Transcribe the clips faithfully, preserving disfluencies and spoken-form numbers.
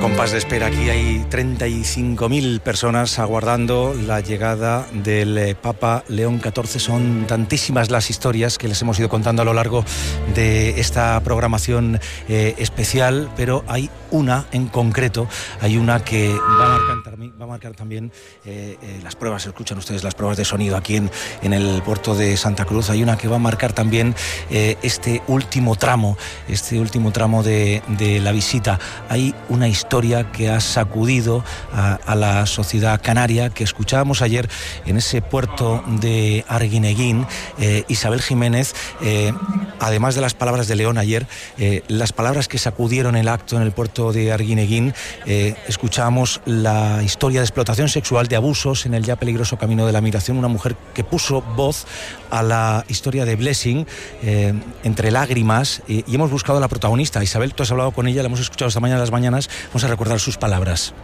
compás de espera. Aquí hay treinta y cinco mil personas aguardando la llegada del Papa León catorce. Son tantísimas las historias que les hemos ido contando a lo largo de esta programación eh, especial, pero hay una en concreto, hay una que va a marcar, va a marcar también eh, eh, las pruebas, escuchan ustedes las pruebas de sonido aquí en, en el puerto de Santa Cruz. Hay una que va a marcar también eh, este último tramo, este último tramo de, de la visita. Hay una historia que ha sacudido a, a la sociedad canaria, que escuchábamos ayer en ese puerto de Arguineguín. eh, Isabel Jiménez, eh, además de las palabras de León ayer, eh, las palabras que sacudieron el acto en el puerto de Arguineguín, eh, escuchábamos la historia de explotación sexual, de abusos en el ya peligroso camino de la migración, una mujer que puso voz a la historia de Blessing eh, entre lágrimas, eh, y hemos buscado a la protagonista. Isabel, tú has hablado con ella, la hemos escuchado esta mañana en las mañanas. Vamos a recordar sus palabras.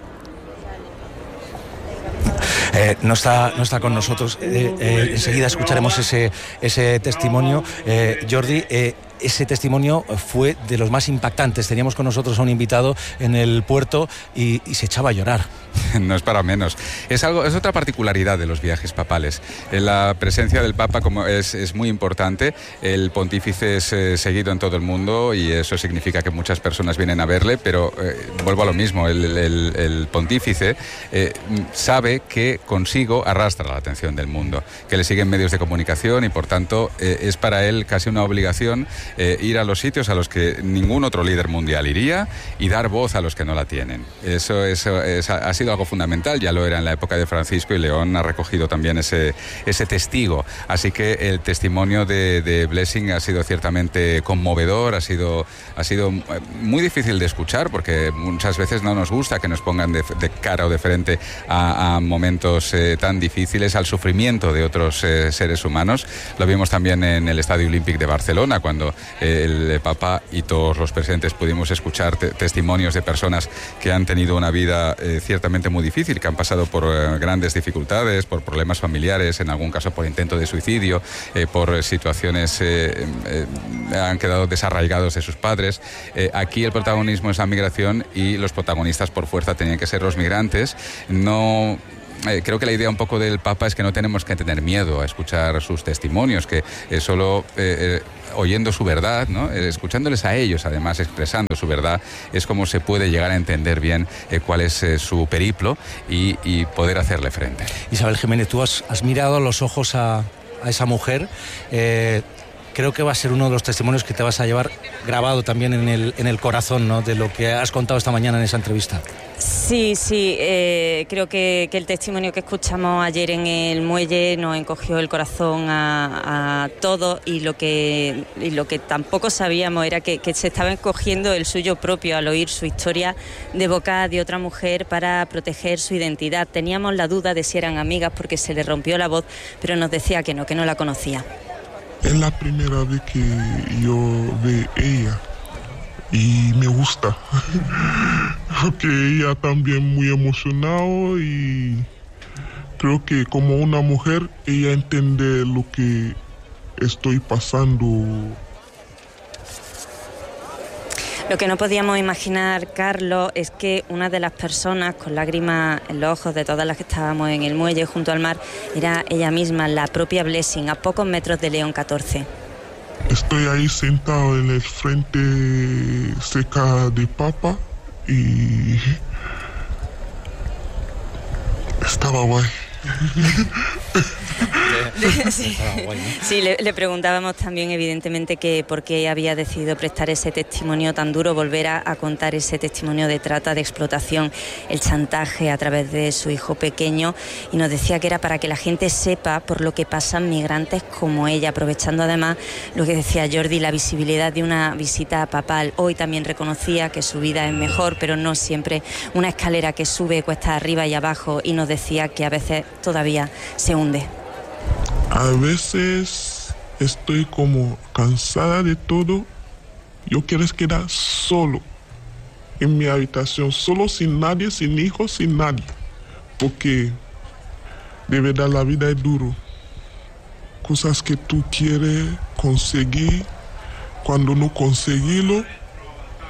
Eh, no está, no está con nosotros. Eh, eh, enseguida escucharemos ese, ese testimonio. Eh, Jordi, eh, ese testimonio fue de los más impactantes. Teníamos con nosotros a un invitado en el puerto y, y se echaba a llorar. No es para menos. Es algo, es otra particularidad de los viajes papales. La presencia del Papa como es, es muy importante. El pontífice es eh, seguido en todo el mundo y eso significa que muchas personas vienen a verle, pero eh, vuelvo a lo mismo. El, el, el pontífice eh, sabe que consigo arrastra la atención del mundo, que le siguen medios de comunicación y por tanto eh, es para él casi una obligación eh, ir a los sitios a los que ningún otro líder mundial iría y dar voz a los que no la tienen. Eso, eso es, ha sido algo fundamental, ya lo era en la época de Francisco y León ha recogido también ese, ese testigo. Así que el testimonio de, de Blessing ha sido ciertamente conmovedor, ha sido, ha sido muy difícil de escuchar porque muchas veces no nos gusta que nos pongan de, de cara o de frente a, a momentos eh, tan difíciles, al sufrimiento de otros eh, seres humanos. Lo vimos también en el Estadio Olímpic de Barcelona, cuando eh, el Papa y todos los presentes pudimos escuchar te testimonios de personas que han tenido una vida eh, ciertamente muy difícil, que han pasado por eh, grandes dificultades, por problemas familiares, en algún caso por intento de suicidio, eh, por situaciones, eh, eh, han quedado desarraigados de sus padres. Eh, aquí el protagonismo es la migración y los protagonistas por fuerza tenían que ser los migrantes. No... Eh, creo que la idea un poco del Papa es que no tenemos que tener miedo a escuchar sus testimonios, que eh, solo eh, eh, oyendo su verdad, ¿no? eh, escuchándoles a ellos, además expresando su verdad, es como se puede llegar a entender bien eh, cuál es eh, su periplo y, y poder hacerle frente. Isabel Jiménez, tú has, has mirado a los ojos a, a esa mujer. Eh, creo que va a ser uno de los testimonios que te vas a llevar grabado también en el, en el corazón, ¿no?, de lo que has contado esta mañana en esa entrevista. Sí, sí, eh, creo que, que el testimonio que escuchamos ayer en el muelle nos encogió el corazón a, a todos y lo que, y lo que tampoco sabíamos era que, que se estaba encogiendo el suyo propio al oír su historia de boca de otra mujer para proteger su identidad. Teníamos la duda de si eran amigas porque se le rompió la voz, pero nos decía que no, que no la conocía. Es la primera vez que yo veo a ella y me gusta, porque ella también muy emocionada y creo que como una mujer ella entiende lo que estoy pasando. Lo que no podíamos imaginar, Carlos, es que una de las personas con lágrimas en los ojos de todas las que estábamos en el muelle junto al mar era ella misma, la propia Blessing, a pocos metros de León catorce. Estoy ahí sentado en el frente cerca de Papa y estaba guay. Sí, sí le, le preguntábamos también evidentemente que por qué había decidido prestar ese testimonio tan duro, volver a, a contar ese testimonio de trata, de explotación, el chantaje a través de su hijo pequeño, y nos decía que era para que la gente sepa por lo que pasan migrantes como ella, aprovechando además lo que decía Jordi, la visibilidad de una visita papal. Hoy también reconocía que su vida es mejor, pero no siempre una escalera que sube cuesta arriba y abajo, y nos decía que a veces todavía se hunde. A veces estoy como cansada de todo. Yo quiero quedar solo en mi habitación, solo sin nadie, sin hijos, sin nadie. Porque de verdad la vida es duro. Cosas que tú quieres conseguir, cuando no conseguirlo,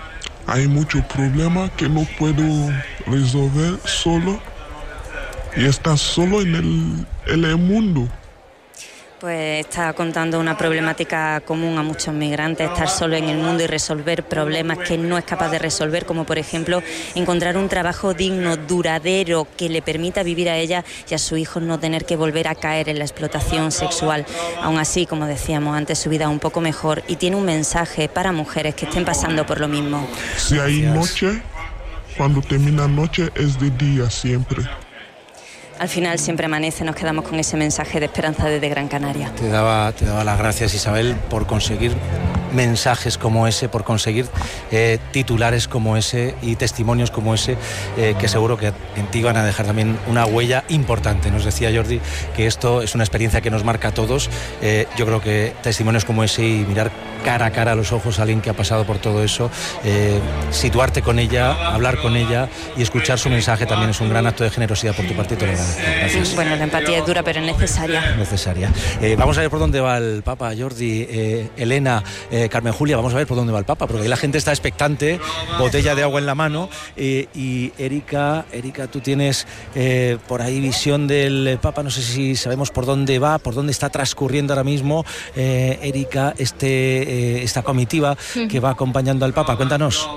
hay muchos problemas que no puedo resolver solo y estás solo en el, en el mundo. Pues está contando una problemática común a muchos migrantes, estar solo en el mundo y resolver problemas que no es capaz de resolver, como por ejemplo encontrar un trabajo digno, duradero, que le permita vivir a ella y a sus hijos no tener que volver a caer en la explotación sexual. Aún así, como decíamos antes, su vida es un poco mejor y tiene un mensaje para mujeres que estén pasando por lo mismo. Si hay noche, cuando termina noche es de día siempre. Al final siempre amanece, nos quedamos con ese mensaje de esperanza desde Gran Canaria. Te daba, te daba las gracias, Isabel, por conseguir mensajes como ese, por conseguir eh, titulares como ese y testimonios como ese, eh, que seguro que en ti van a dejar también una huella importante. Nos decía Jordi que esto es una experiencia que nos marca a todos. Eh, yo creo que testimonios como ese y mirar cara a cara a los ojos a alguien que ha pasado por todo eso, eh, situarte con ella, hablar con ella y escuchar su mensaje también es un gran acto de generosidad por tu parte y te lo agradezco. Gracias. Bueno, la empatía es dura, pero es necesaria. Necesaria. Eh, vamos a ver por dónde va el Papa, Jordi, eh, Elena, eh, Carmen Julia, vamos a ver por dónde va el Papa, porque ahí la gente está expectante, botella de agua en la mano, eh, y Erika, Erika, tú tienes eh, por ahí visión del Papa, no sé si sabemos por dónde va, por dónde está transcurriendo ahora mismo, eh, Erika, este, eh, esta comitiva que va acompañando al Papa. Cuéntanos.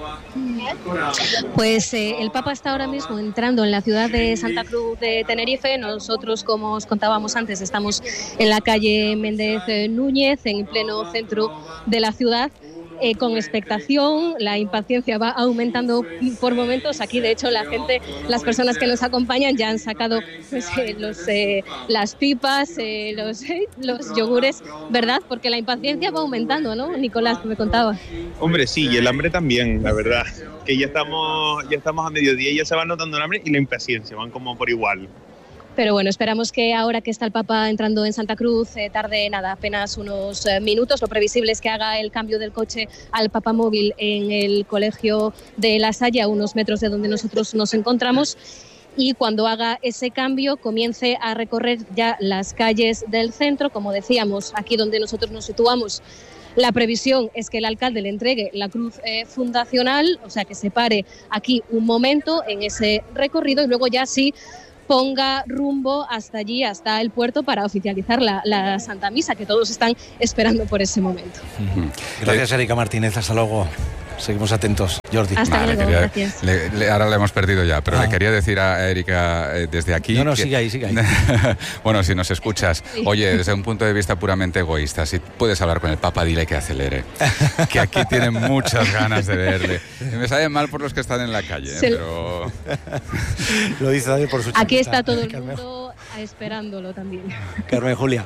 Pues eh, el Papa está ahora mismo entrando en la ciudad de Santa Cruz de Tenerife. Nosotros, como os contábamos antes, estamos en la calle Méndez Núñez, en pleno centro de la ciudad. Eh, con expectación, la impaciencia va aumentando por momentos. Aquí, de hecho, la gente, las personas que nos acompañan ya han sacado pues, eh, los, eh, las pipas, eh, los, eh, los yogures, ¿verdad? Porque la impaciencia va aumentando, ¿no, Nicolás, que me contaba? Hombre, sí, y el hambre también, la verdad. Que ya estamos, ya estamos a mediodía y ya se va notando el hambre y la impaciencia, van como por igual. Pero bueno, esperamos que ahora que está el Papa entrando en Santa Cruz, eh, tarde nada, apenas unos eh, minutos. Lo previsible es que haga el cambio del coche al Papa Móvil en el Colegio de La Salle, a unos metros de donde nosotros nos encontramos. Y cuando haga ese cambio, comience a recorrer ya las calles del centro. Como decíamos, aquí donde nosotros nos situamos, la previsión es que el alcalde le entregue la cruz eh, fundacional, o sea, que se pare aquí un momento en ese recorrido y luego ya sí ponga rumbo hasta allí, hasta el puerto, para oficializar la, la Santa Misa, que todos están esperando por ese momento. Uh-huh. Gracias, Erika Martínez. Hasta luego. Seguimos atentos. Jordi. Hasta vale, luego, quería, gracias. Le, le, ahora la hemos perdido ya, pero ah. le quería decir a Erika eh, desde aquí... No, no, que, sigue ahí, sigue ahí. Bueno, si nos escuchas, sí. Oye, desde un punto de vista puramente egoísta, si puedes hablar con el Papa, dile que acelere, que aquí tiene muchas ganas de verle. Me sabe mal por los que están en la calle, sí. pero... Lo dice también por su Aquí está todo el Carmen. mundo esperándolo también. Carmen Julia.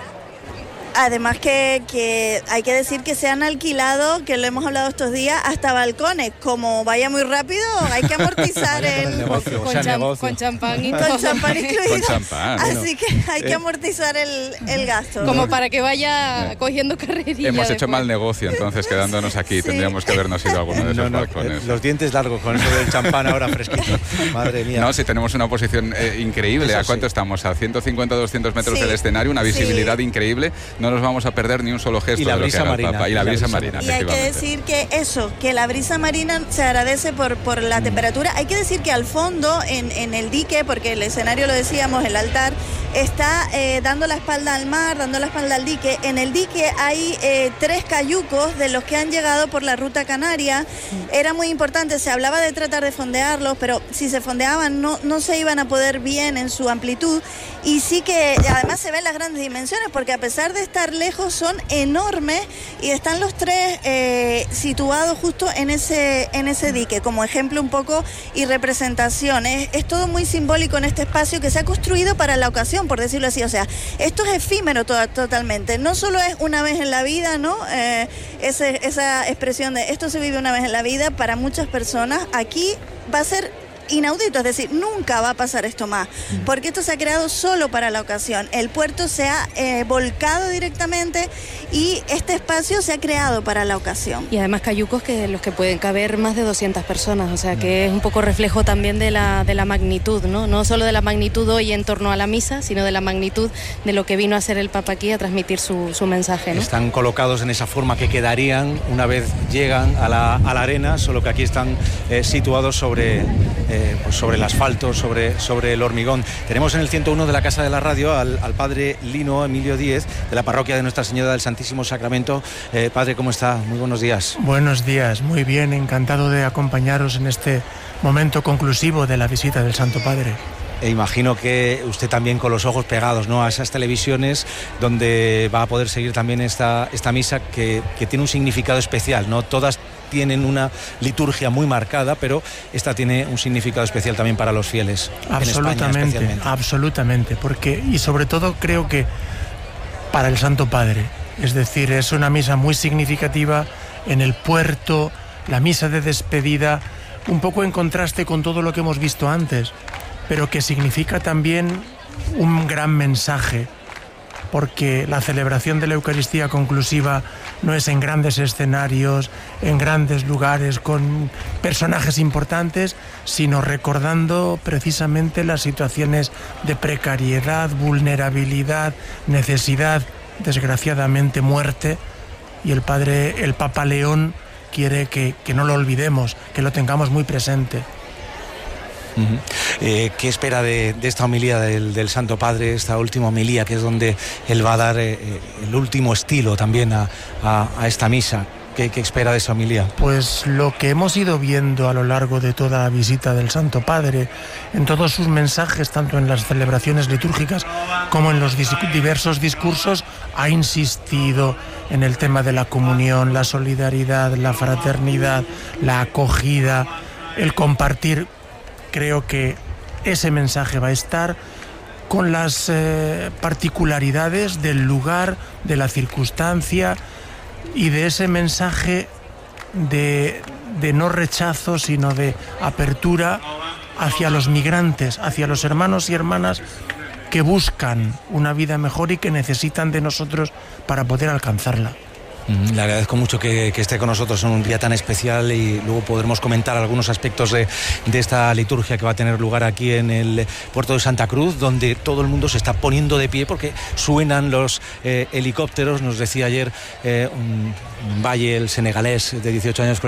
Además que, que hay que decir que se han alquilado, que lo hemos hablado estos días, hasta balcones. Como vaya muy rápido, hay que amortizar el... el negocio, con, o sea, cham, negocio. con champán y Con champán incluido. Con champán. Así que hay que Eh. amortizar el, el gasto. como para que vaya cogiendo carrerilla. Hemos hecho después. mal negocio, entonces, quedándonos aquí. Sí. Tendríamos que habernos ido a alguno de esos No, no, balcones. eh, los dientes largos con eso del champán ahora fresquito. Madre mía. No, si tenemos una posición eh, increíble. Eso ¿A cuánto sí. estamos? A ciento cincuenta, doscientos metros Sí, del escenario, una visibilidad sí. increíble. No nos vamos a perder ni un solo gesto Y la de lo que brisa haga el marina, Papa. Y la brisa marina, Y hay que efectivamente. decir que eso, que la brisa marina se agradece por, por la temperatura. Hay que decir que al fondo, en, en el dique, porque el escenario lo decíamos, el altar, está eh, dando la espalda al mar, dando la espalda al dique. En el dique hay eh, tres cayucos de los que han llegado por la ruta canaria. Era muy importante, se hablaba de tratar de fondearlos, pero si se fondeaban no, no se iban a poder bien en su amplitud. Y sí que además se ven las grandes dimensiones, porque a pesar de estar lejos son enormes y están los tres eh, situados justo en ese, en ese dique, como ejemplo un poco y representación. Es, es todo muy simbólico en este espacio que se ha construido para la ocasión, por decirlo así. O sea, esto es efímero to- totalmente. No solo es una vez en la vida, ¿no? Eh, ese, esa expresión de esto se vive una vez en la vida, para muchas personas aquí va a ser inaudito, es decir, nunca va a pasar esto más, porque esto se ha creado solo para la ocasión. El puerto se ha eh, volcado directamente y este espacio se ha creado para la ocasión. Y además cayucos que los que pueden caber más de doscientas personas, o sea que es un poco reflejo también de la, de la magnitud, ¿no? No solo de la magnitud hoy en torno a la misa, sino de la magnitud de lo que vino a hacer el Papa aquí a transmitir su, su mensaje, ¿no? Están colocados en esa forma que quedarían una vez llegan a la, a la arena, solo que aquí están eh, situados sobre, eh, pues sobre el asfalto, sobre, sobre el hormigón. Tenemos en el ciento uno de la Casa de la Radio al, al padre Lino Emilio Díez, de la parroquia de Nuestra Señora del Santísimo Sacramento. Eh, padre, ¿cómo está? Muy buenos días. Buenos días, muy bien, encantado de acompañaros en este momento conclusivo de la visita del Santo Padre. E imagino que usted también con los ojos pegados, ¿no?, a esas televisiones donde va a poder seguir también esta, esta misa que, que tiene un significado especial, ¿no? Todas tienen una liturgia muy marcada, pero esta tiene un significado especial también para los fieles. Absolutamente, en España, absolutamente, porque y sobre todo creo que para el Santo Padre, es decir, es una misa muy significativa en el puerto, la misa de despedida, un poco en contraste con todo lo que hemos visto antes, pero que significa también un gran mensaje, porque la celebración de la Eucaristía conclusiva no es en grandes escenarios, en grandes lugares, con personajes importantes, sino recordando precisamente las situaciones de precariedad, vulnerabilidad, necesidad, desgraciadamente muerte, y el Padre, el Papa León quiere que, que no lo olvidemos, que lo tengamos muy presente. Uh-huh. Eh, ¿Qué espera de, de esta homilía del, del Santo Padre, esta última homilía, que es donde él va a dar eh, el último estilo también a, a, a esta misa? ¿Qué, ¿Qué espera de esa homilía? Pues lo que hemos ido viendo a lo largo de toda la visita del Santo Padre, en todos sus mensajes, tanto en las celebraciones litúrgicas como en los dis- diversos discursos, ha insistido en el tema de la comunión, la solidaridad, la fraternidad, la acogida, el compartir. Creo que ese mensaje va a estar con las eh, particularidades del lugar, de la circunstancia y de ese mensaje de, de no rechazo, sino de apertura hacia los migrantes, hacia los hermanos y hermanas que buscan una vida mejor y que necesitan de nosotros para poder alcanzarla. Le agradezco mucho que, que esté con nosotros en un día tan especial y luego podremos comentar algunos aspectos de, de esta liturgia que va a tener lugar aquí en el puerto de Santa Cruz, donde todo el mundo se está poniendo de pie porque suenan los eh, helicópteros. Nos decía ayer eh, un, un Valle, el senegalés de dieciocho años,